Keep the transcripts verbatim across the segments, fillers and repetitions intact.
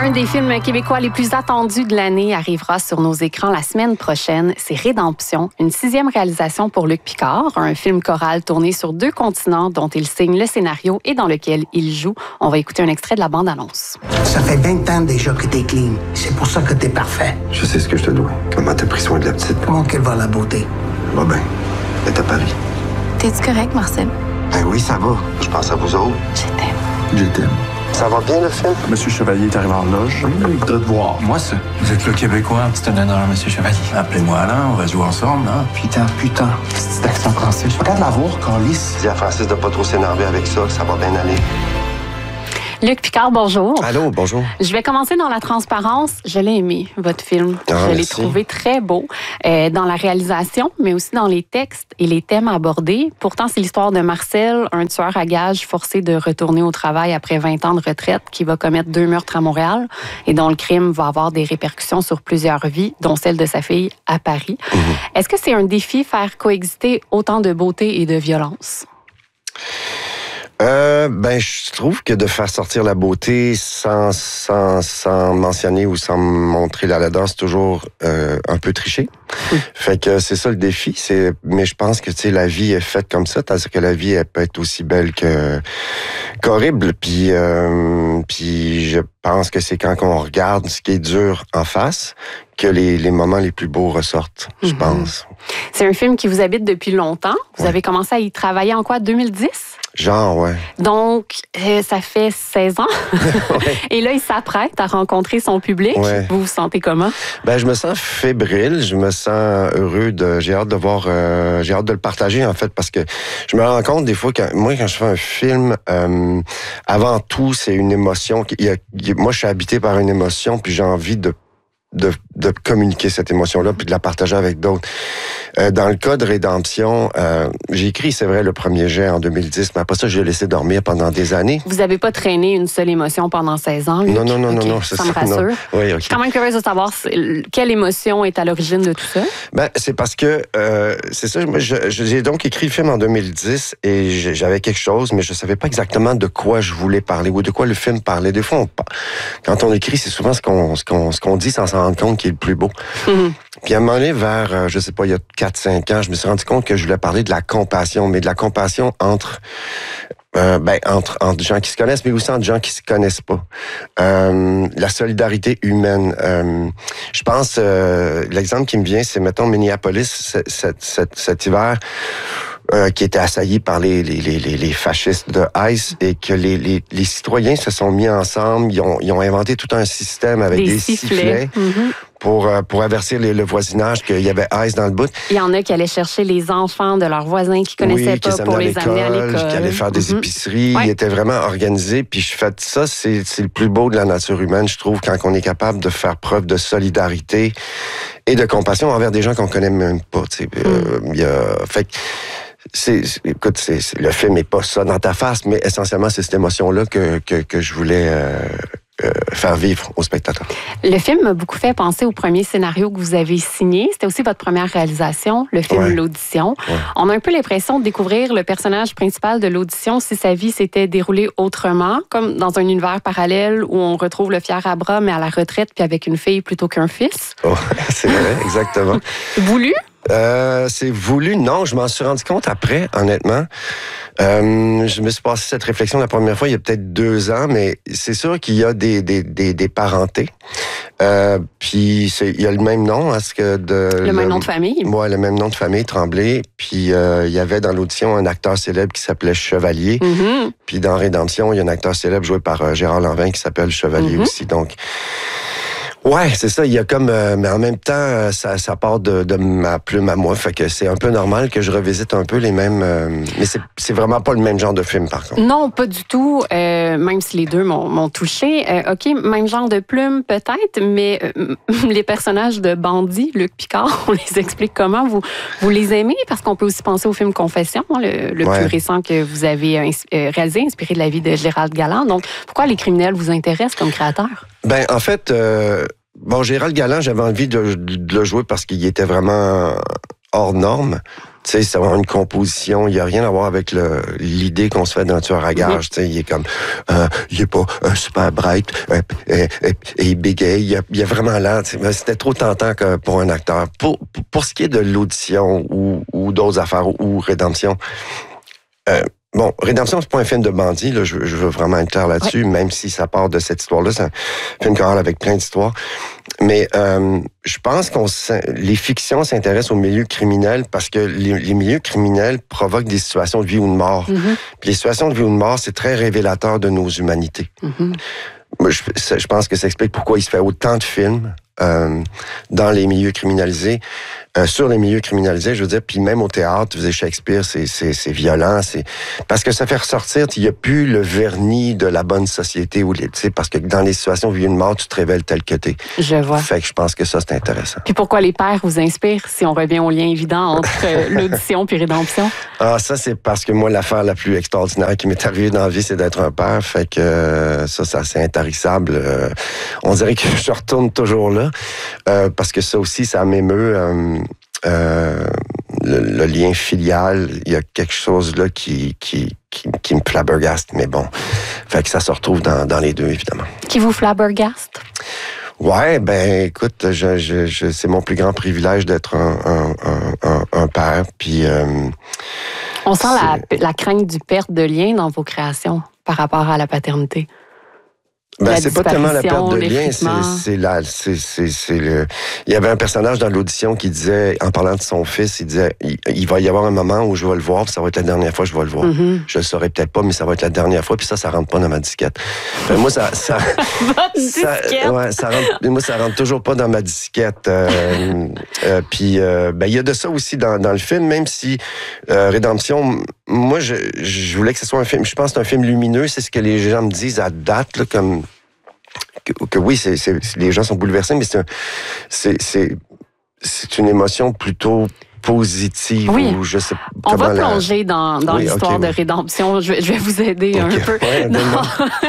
Un des films québécois les plus attendus de l'année arrivera sur nos écrans la semaine prochaine. C'est Rédemption, une sixième réalisation pour Luc Picard, un film choral tourné sur deux continents dont il signe le scénario et dans lequel il joue. On va écouter un extrait de la bande-annonce. Ça fait vingt ans déjà que t'es clean. C'est pour ça que t'es parfait. Je sais ce que je te dois. Comment t'as pris soin de la petite. Comment qu'elle va, la beauté? Va bien. Elle est à Paris. T'es-tu correct, Marcel? Ben oui, ça va. Je pense à vous autres. Je t'aime. Je t'aime. Ça va bien, le film? Monsieur Chevalier est arrivé en loge. Il voudrait te voir. Moi, ça. Vous êtes le Québécois. C'est un honneur, Monsieur Chevalier. Appelez-moi Alain, on va jouer ensemble, hein? Putain, putain. C'est accent français. Je regarde la voir, Carlis. Dis à Francis de pas trop s'énerver avec ça, ça va bien aller. Luc Picard, bonjour. Allô, bonjour. Je vais commencer dans la transparence. Je l'ai aimé, votre film. Ah, je l'ai merci. trouvé très beau euh, dans la réalisation, mais aussi dans les textes et les thèmes abordés. Pourtant, c'est l'histoire de Marcel, un tueur à gages forcé de retourner au travail après vingt ans de retraite, qui va commettre deux meurtres à Montréal et dont le crime va avoir des répercussions sur plusieurs vies, dont celle de sa fille à Paris. Mm-hmm. Est-ce que c'est un défi faire coexister autant de beauté et de violence? Euh, ben, je trouve que de faire sortir la beauté sans, sans, sans mentionner ou sans montrer la laideur, c'est toujours euh, un peu triché. Oui. Fait que c'est ça le défi. C'est, mais je pense que tu sais, la vie est faite comme ça, c'est-à-dire que la vie elle peut être aussi belle que qu'horrible. Puis, euh, puis je pense que c'est quand on regarde ce qui est dur en face que les, les moments les plus beaux ressortent. Mm-hmm. Je pense. C'est un film qui vous habite depuis longtemps. Vous ouais. avez commencé à y travailler en quoi, deux mille dix? Genre, ouais. Donc, euh, ça fait seize ans. Ouais. Et là, il s'apprête à rencontrer son public. Ouais. Vous vous sentez comment? Ben, je me sens fébrile. Je me sens heureux. De, j'ai hâte de voir... Euh, j'ai hâte de le partager, en fait, parce que je me rends compte des fois, quand, moi, quand je fais un film, euh, avant tout, c'est une émotion. Il y a, il y a, moi, je suis habité par une émotion, puis j'ai envie de De, de communiquer cette émotion-là puis de la partager avec d'autres. Euh, dans le cas de Rédemption, euh, j'ai écrit, c'est vrai, le premier jet en deux mille dix, mais après ça, j'ai laissé dormir pendant des années. Vous n'avez pas traîné une seule émotion pendant seize ans, Luc? Non, non, non, okay. non, non, c'est ça. ça me rassure. Non. Oui, okay. Je suis quand même curieuse de savoir quelle émotion est à l'origine de tout ça. Ben, c'est parce que, euh, c'est ça, moi, je, j'ai donc écrit le film en deux mille dix et j'avais quelque chose, mais je savais pas exactement de quoi je voulais parler ou de quoi le film parlait. Des fois, on, quand on écrit, c'est souvent ce qu'on, ce qu'on, ce qu'on dit sans s'en rendre compte qui est le plus beau. Mm-hmm. Puis à un moment donné, vers, euh, je sais pas, il y a quatre cinq ans, je me suis rendu compte que je voulais parler de la compassion, mais de la compassion entre euh, ben, entre, entre gens qui se connaissent, mais aussi entre gens qui se connaissent pas. Euh, la solidarité humaine. Euh, je pense, euh, l'exemple qui me vient, c'est, mettons, Minneapolis, cet, cet, cet hiver, Euh, qui était assailli par les, les, les, les fascistes de ICE et que les, les, les citoyens se sont mis ensemble, ils ont, ils ont inventé tout un système avec des, des sifflets, sifflets mm-hmm. pour, pour avertir les, le voisinage qu'il y avait ICE dans le bout. Il y en a qui allaient chercher les enfants de leurs voisins qui connaissaient oui, pas qui pour les amener à l'école. Qui allaient faire des mm-hmm. épiceries. Ouais. Ils étaient vraiment organisés. Puis je fais ça, c'est, c'est le plus beau de la nature humaine, je trouve, quand on est capable de faire preuve de solidarité et de compassion envers des gens qu'on connaît même pas. Tu sais. Mm. Euh, il y a, fait C'est, c'est, écoute, c'est, c'est, le film n'est pas ça dans ta face, mais essentiellement, c'est cette émotion-là que, que, que je voulais euh, euh, faire vivre aux spectateurs. Le film m'a beaucoup fait penser au premier scénario que vous avez signé. C'était aussi votre première réalisation, le film ouais. L'Audition. Ouais. On a un peu l'impression de découvrir le personnage principal de l'audition si sa vie s'était déroulée autrement, comme dans un univers parallèle où on retrouve le fier à bras, mais à la retraite, puis avec une fille plutôt qu'un fils. Oh, c'est vrai, exactement. Voulu? Euh, c'est voulu, non, je m'en suis rendu compte après, honnêtement. Euh, je me suis passé cette réflexion la première fois il y a peut-être deux ans, mais c'est sûr qu'il y a des, des, des, des parentés. Euh, puis c'est, il y a le même nom, est-ce que de le, le même nom de famille. Ouais, le même nom de famille, Tremblay. Puis euh, il y avait dans l'audition un acteur célèbre qui s'appelait Chevalier. Mm-hmm. Puis dans Rédemption, il y a un acteur célèbre joué par euh, Gérard Lanvin qui s'appelle Chevalier mm-hmm. aussi. Donc ouais, c'est ça. Il y a comme, euh, mais en même temps, ça, ça part de, de ma plume à moi. Fait que c'est un peu normal que je revisite un peu les mêmes. Euh, mais c'est, c'est vraiment pas le même genre de film, par contre. Non, pas du tout. Euh, même si les deux m'ont, m'ont touché. Euh, ok, même genre de plume peut-être, mais euh, les personnages de bandits, Luc Picard, on les explique comment vous vous les aimez parce qu'on peut aussi penser au film Confession, le, le ouais. plus récent que vous avez euh, réalisé, inspiré de la vie de Gérald Galland. Donc, pourquoi les criminels vous intéressent comme créateur? Ben, en fait. Euh... Bon, Gérald Galland, j'avais envie de, de le jouer parce qu'il était vraiment hors norme. Tu sais, c'est avoir une composition. Il n'y a rien à voir avec le, l'idée qu'on se fait d'un tueur à gage. Tu sais, il est comme, euh, il est pas euh, super bright euh, et, et, et bégaye. Il, il a vraiment l'air. C'était trop tentant que pour un acteur. Pour, pour, pour ce qui est de l'audition ou, ou d'autres affaires ou Rédemption, euh, bon, Rédemption, c'est pas un film de bandit. Là, je, je veux vraiment être clair là-dessus, ouais. Même si ça part de cette histoire-là. C'est un film choral avec plein d'histoires. Mais euh, je pense qu'on les fictions s'intéressent au milieu criminel parce que les, les milieux criminels provoquent des situations de vie ou de mort. Mm-hmm. Puis les situations de vie ou de mort, c'est très révélateur de nos humanités. Mm-hmm. Moi, je, je pense que ça explique pourquoi il se fait autant de films euh, dans les milieux criminalisés, euh, sur les milieux criminalisés, je veux dire, puis même au théâtre, tu faisais Shakespeare, c'est, c'est, c'est violent, c'est parce que ça fait ressortir, il n'y a plus le vernis de la bonne société, ou les, tu sais, parce que dans les situations de vie ou de mort, tu te révèles tel que t'es. Je vois. Fait que je pense que ça, c'est intéressant. Puis pourquoi les pères vous inspirent, si on revient au lien évident entre euh, l'audition puis Rédemption? Ah, ça, c'est parce que moi, l'affaire la plus extraordinaire qui m'est arrivée dans la vie, c'est d'être un père. Fait que euh, ça, c'est assez intarissable. Euh, on dirait que je retourne toujours là. Euh, parce que ça aussi, ça m'émeut. Euh, euh, le, le lien filial, il y a quelque chose là qui, qui, qui, qui me flabbergaste. Mais bon, fait que ça se retrouve dans, dans les deux, évidemment. Qui vous flabbergaste? Ouais, ben écoute, je, je, je, c'est mon plus grand privilège d'être un, un, un, un, un père. Puis, euh, on sent la, la crainte du perte de lien dans vos créations par rapport à la paternité. Ben, c'est pas tellement la perte de lien, c'est, c'est la, c'est, c'est, c'est le, il y avait un personnage dans l'audition qui disait, en parlant de son fils, il disait, il, il va y avoir un moment où je vais le voir, puis ça va être la dernière fois que je vais le voir. Mm-hmm. Je le saurai peut-être pas, mais ça va être la dernière fois, puis ça, ça rentre pas dans ma disquette. Ben, moi, ça, ça, ça, ouais, ça rentre, moi, ça rentre toujours pas dans ma disquette. Euh, euh, puis, euh, ben, il y a de ça aussi dans, dans le film, même si euh, Rédemption, moi, je, je voulais que ce soit un film, je pense que c'est un film lumineux, c'est ce que les gens me disent à date, là, comme Que, que oui, c'est, c'est, les gens sont bouleversés, mais c'est, un, c'est, c'est, c'est une émotion plutôt positive. Oui. Ou je sais On va la... plonger dans, dans oui, l'histoire okay, de Rédemption. Je, je vais vous aider okay. un peu. Ouais, dans...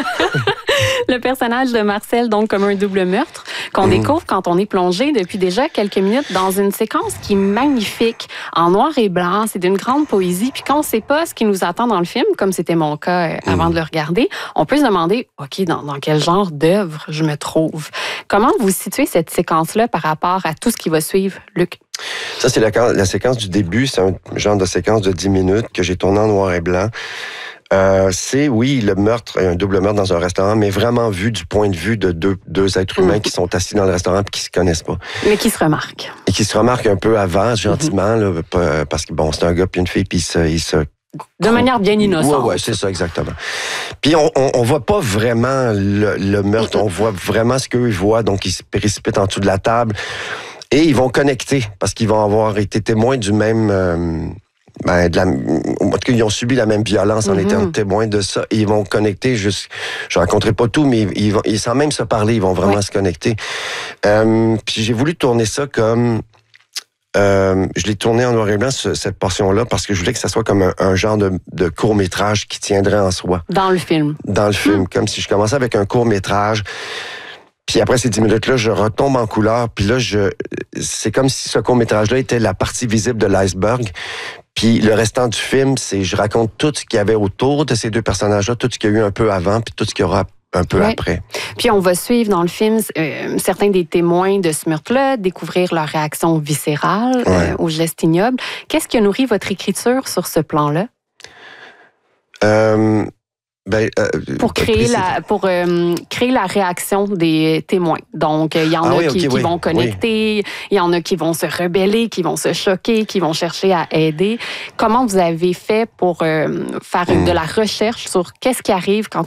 Le personnage de Marcel, donc comme un double meurtre, qu'on mmh. découvre quand on est plongé depuis déjà quelques minutes dans une séquence qui est magnifique, en noir et blanc, c'est d'une grande poésie. Puis quand on ne sait pas ce qui nous attend dans le film, comme c'était mon cas avant mmh. de le regarder, on peut se demander, OK, dans, dans quel genre d'œuvre je me trouve? Comment vous situez cette séquence-là par rapport à tout ce qui va suivre, Luc? Ça, c'est la, la séquence du début. C'est un genre de séquence de dix minutes que j'ai tourné en noir et blanc. Euh, c'est, oui, le meurtre, un double meurtre dans un restaurant, mais vraiment vu du point de vue de deux, deux êtres humains mmh. qui sont assis dans le restaurant et qui se connaissent pas. Mais qui se remarquent. Et qui se remarquent un peu avant, gentiment, mmh. là, parce que, bon, c'est un gars puis une fille, puis ils se... Ils se de manière bien innocente. Oui, ouais, c'est ça, exactement. Puis on, on, on voit pas vraiment le, le meurtre, mmh. on voit vraiment ce qu'eux voient, donc ils se précipitent en dessous de la table. Et ils vont connecter, parce qu'ils vont avoir été témoins du même... Euh, ben, de la, en tout cas, ils ont subi la même violence en mm-hmm. étant témoins de ça. Et ils vont connecter, juste, je ne raconterai pas tout, mais ils vont, ils, sans même se parler, ils vont vraiment ouais. se connecter. Euh, puis j'ai voulu tourner ça comme... Euh, je l'ai tourné en noir et blanc, ce, cette portion-là, parce que je voulais que ça soit comme un, un genre de, de court-métrage qui tiendrait en soi. Dans le film. Dans le film, mm. comme si je commençais avec un court-métrage. Puis après ces dix minutes-là, je retombe en couleur. Puis là, je, c'est comme si ce court-métrage-là était la partie visible de l'iceberg. Puis le restant du film, c'est je raconte tout ce qu'il y avait autour de ces deux personnages-là, tout ce qu'il y a eu un peu avant, puis tout ce qu'il y aura un peu ouais. après. Puis on va suivre dans le film euh, certains des témoins de ce meurtre-là, découvrir leur réaction viscérale ouais. euh, aux gestes ignobles. Qu'est-ce qui a nourri votre écriture sur ce plan-là? Euh... Ben, euh, pour créer la pour euh, créer la réaction des témoins. Donc il y en ah a oui, qui, okay, qui oui, vont connecter, il oui. y en a qui vont se rebeller, qui vont se choquer, qui vont chercher à aider. Comment vous avez fait pour euh, faire mmh. de la recherche sur qu'est-ce qui arrive quand